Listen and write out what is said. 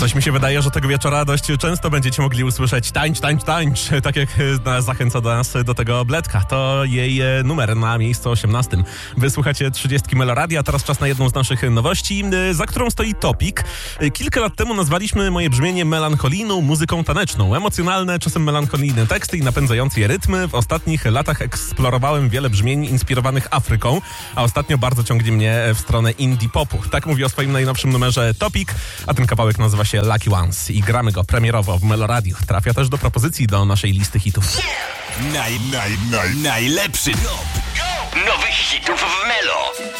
Coś mi się wydaje, że tego wieczora dość często będziecie mogli usłyszeć tańcz, tańcz, tańcz, tak jak zachęca do nas do tego Bledka. To jej numer na miejscu 18. Wysłuchacie 30 Meloradia, a teraz czas na jedną z naszych nowości, za którą stoi Topik. Kilka lat temu nazwaliśmy moje brzmienie melancholijną muzyką taneczną. Emocjonalne, czasem melancholijne teksty i napędzające je rytmy. W ostatnich latach eksplorowałem wiele brzmień inspirowanych Afryką, a ostatnio bardzo ciągnie mnie w stronę indie popu. Tak mówi o swoim najnowszym numerze Topik, a ten kawałek nazywa się Lucky Ones i gramy go premierowo w Meloradiu. Trafia też do propozycji do naszej listy hitów. Najlepszy top nowych hitów w Melo.